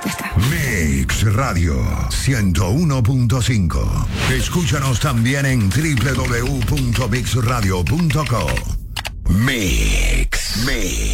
Ya está. Mix Radio 101.5. Escúchanos también en www.mixradio.co. Mix.